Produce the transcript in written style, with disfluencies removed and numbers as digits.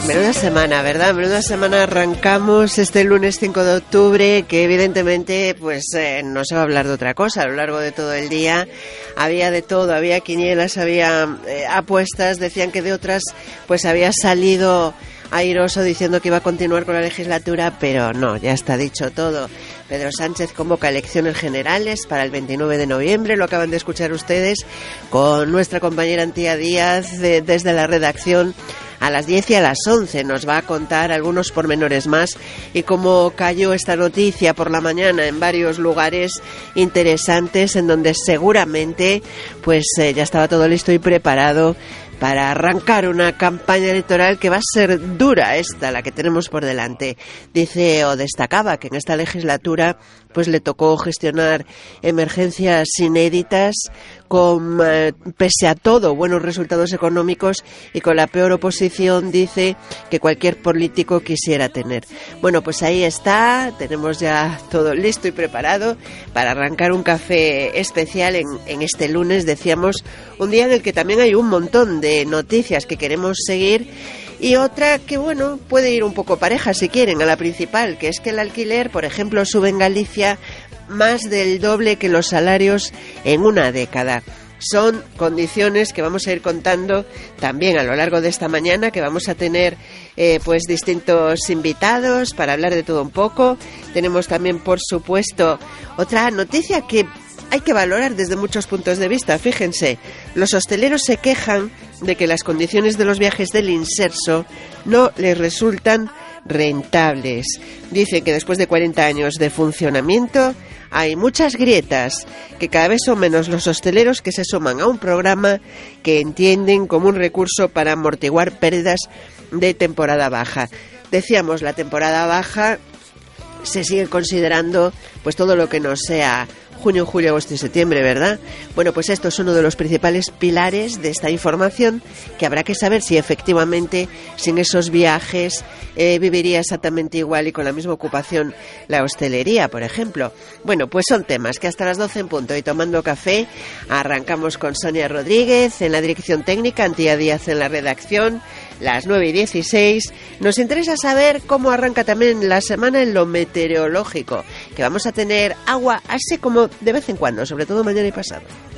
Menuda semana, ¿verdad? Menuda semana arrancamos este lunes 5 de octubre, que evidentemente pues no se va a hablar de otra cosa. A lo largo de todo el día había de todo, había quinielas, había apuestas, decían que de otras pues había salido airoso diciendo que iba a continuar con la legislatura, pero no, ya está dicho todo. Pedro Sánchez convoca elecciones generales para el 29 de noviembre, lo acaban de escuchar ustedes, con nuestra compañera Antía Díaz desde la redacción. A las 10 y a las 11 nos va a contar algunos pormenores más y cómo cayó esta noticia por la mañana en varios lugares interesantes en donde seguramente pues ya estaba todo listo y preparado para arrancar una campaña electoral que va a ser dura esta, la que tenemos por delante. Dice o destacaba que en esta legislatura pues le tocó gestionar emergencias inéditas con, pese a todo, buenos resultados económicos y con la peor oposición, dice, que cualquier político quisiera tener. Bueno, pues ahí está, tenemos ya todo listo y preparado para arrancar un café especial en este lunes, decíamos, un día en el que también hay un montón de noticias que queremos seguir y otra que, bueno, puede ir un poco pareja si quieren a la principal, que es que el alquiler, por ejemplo, sube en Galicia más del doble que los salarios en una década. Son condiciones que vamos a ir contando también a lo largo de esta mañana, que vamos a tener pues distintos invitados para hablar de todo un poco. Tenemos también, por supuesto, otra noticia que hay que valorar desde muchos puntos de vista. Fíjense, los hosteleros se quejan de que las condiciones de los viajes del inserso no les resultan rentables. Dicen que después de 40 años de funcionamiento hay muchas grietas, que cada vez son menos los hosteleros que se suman a un programa que entienden como un recurso para amortiguar pérdidas de temporada baja. Decíamos, la temporada baja se sigue considerando pues todo lo que no sea junio, julio, agosto y septiembre, ¿verdad? Bueno, pues esto es uno de los principales pilares de esta información, que habrá que saber si efectivamente sin esos viajes viviría exactamente igual y con la misma ocupación la hostelería, por ejemplo. Bueno, pues son temas que hasta las 12 en punto y tomando café arrancamos con Sonia Rodríguez en la dirección técnica, Antía Díaz en la redacción, las 9:16. Nos interesa saber cómo arranca también la semana en lo meteorológico, que vamos a tener agua así como de vez en cuando, sobre todo mañana y pasado.